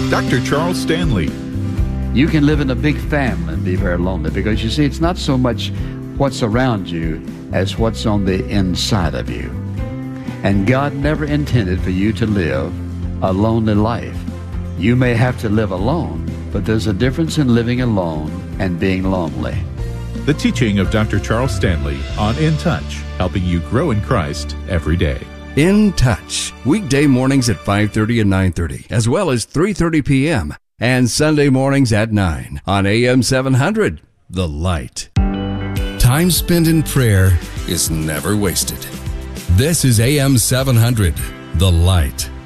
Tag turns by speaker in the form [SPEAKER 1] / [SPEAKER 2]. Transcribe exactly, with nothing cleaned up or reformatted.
[SPEAKER 1] Doctor Charles Stanley.
[SPEAKER 2] You can live in a big family and be very lonely because, you see, it's not so much what's around you as what's on the inside of you. And God never intended for you to live a lonely life. You may have to live alone, but there's a difference in living alone and being lonely.
[SPEAKER 1] The teaching of Doctor Charles Stanley on In Touch, helping you grow in Christ every day.
[SPEAKER 3] In Touch, weekday mornings at five thirty and nine thirty, as well as three thirty p.m., and Sunday mornings at nine on A M seven hundred, The Light. Time spent in prayer is never wasted. This is A M seven hundred, The Light.